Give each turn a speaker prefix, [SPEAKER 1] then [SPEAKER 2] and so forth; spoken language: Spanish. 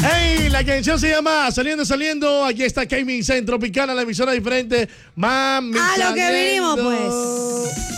[SPEAKER 1] Hey, la canción se llama Saliendo. Aquí está K-Mix en Tropicana, la emisora diferente. Mami,
[SPEAKER 2] A lo que
[SPEAKER 1] saliendo.
[SPEAKER 2] vinimos, pues.